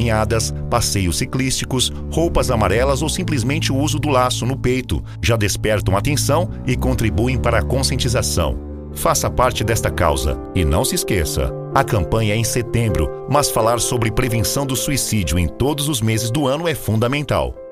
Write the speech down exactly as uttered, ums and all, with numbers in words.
caminhadas, passeios ciclísticos, roupas amarelas ou simplesmente o uso do laço no peito já despertam atenção e contribuem para a conscientização. Faça parte desta causa e não se esqueça, a campanha é em setembro, mas falar sobre prevenção do suicídio em todos os meses do ano é fundamental.